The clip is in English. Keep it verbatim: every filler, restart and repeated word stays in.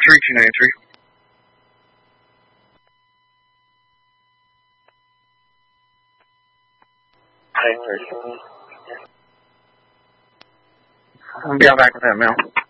three two nine three. I'll be out back with that mail.